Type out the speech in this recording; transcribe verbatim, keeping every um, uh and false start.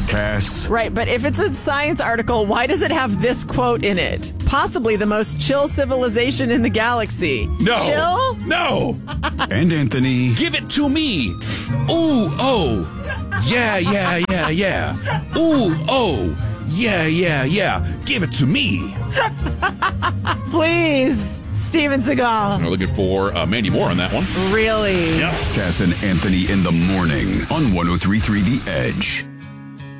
Cass. Right, but if it's a science article, why does it have this quote in it? Possibly the most chill civilization in the galaxy. No. Chill? No. And Anthony. Give it to me. Ooh, oh. Yeah, yeah, yeah, yeah. Ooh, oh. Yeah, yeah, yeah. Give it to me. Please, Steven Seagal. We're looking for uh, Mandy Moore on that one. Really? Yep. Cass and Anthony in the morning on one oh three point three The Edge.